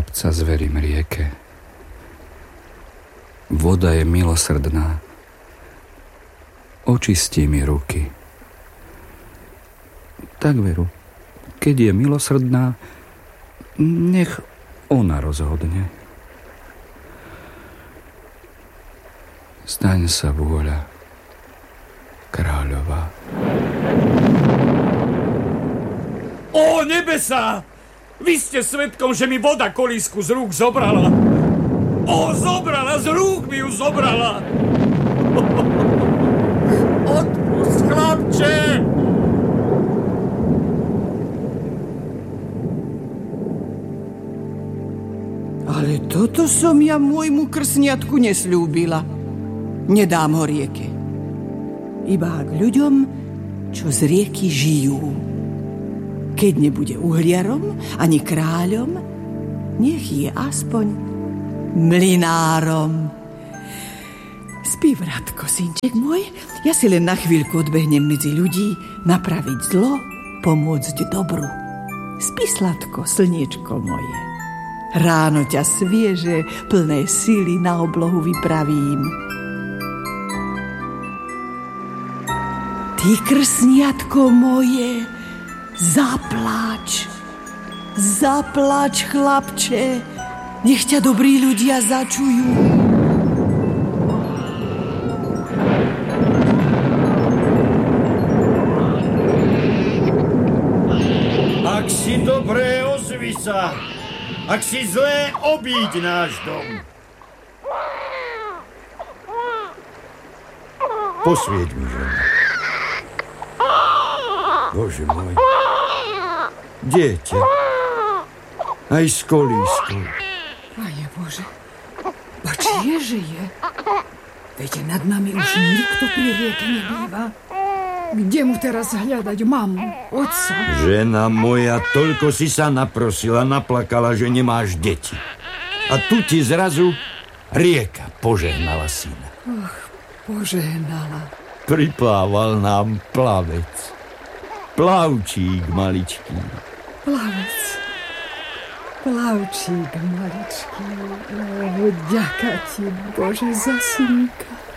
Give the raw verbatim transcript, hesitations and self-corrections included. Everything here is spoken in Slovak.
srdca zverím rieke. Voda je milosrdná, očistí mi ruky. Tak veru, keď je milosrdná, nech ona rozhodne. Staň sa vôľa, kráľová. Ó, nebesá! Vy ste svedkom, že mi voda kolísku z rúk zobrala. Ó, zobrala, z rúk mi ju zobrala. Odpust, chlapče! Ale toto som ja môjmu krsniatku nesľúbila. Nedám ho rieke. Iba k ľuďom, čo z rieky žijú. Keď nebude uhliarom ani kráľom, nech je aspoň mlynárom. Spí, vratko, synček môj, ja si len na chvíľku odbehnem medzi ľudí, napraviť zlo, pomôcť dobru. Spí sladko, slniečko moje. Ráno ťa svieže, plné síly na oblohu vypravím. Ty, krsniatko moje, zapláč. Zapláč, chlapče, nech ťa dobrí ľudia začujú. Ak si dobré, ozvi sa. Ak si zlé, obíď náš dom. Posvieť mi, žena. Bože môj. Dieťa. Aj s kolískou. Pane Bože, a čieže je? Veď nad nami už nikto pri rieke nebýva. Kde mu teraz hľadať mamu, otca? Žena moja, toľko si sa naprosila, naplakala, že nemáš deti. A tu ti zrazu rieka požehnala syna. Och, požehnala. Priplával nám plavec. Plavčík maličký. Plavec. Plavčík maličký. Oh, ďaká ti, Bože, za synka.